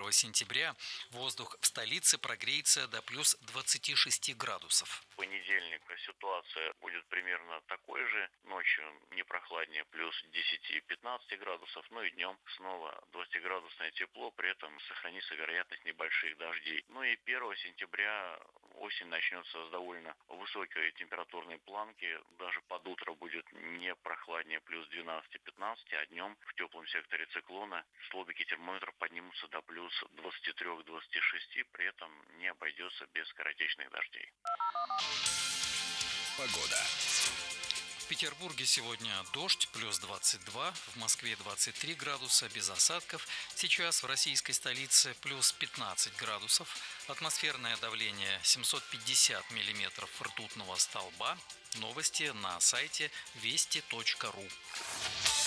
1 сентября воздух в столице прогреется до плюс 26 градусов. В понедельник ситуация будет примерно такой же. Ночью не прохладнее, плюс 10-15 градусов, но и днем снова 20-градусное тепло, при этом сохранится вероятность небольших дождей. Ну и 1 сентября осень начнется с довольно высокой температурной планки. Даже под утро будет не прохладнее, плюс 12-15, а днем в теплом секторе циклона столбики термометров поднимутся до плюс 23-26, при этом не обойдется без скоротечных дождей. Погода. В Петербурге сегодня дождь, плюс 22, в Москве 23 градуса, без осадков. Сейчас в российской столице плюс 15 градусов, атмосферное давление 750 миллиметров ртутного столба. Новости на сайте вести.ру.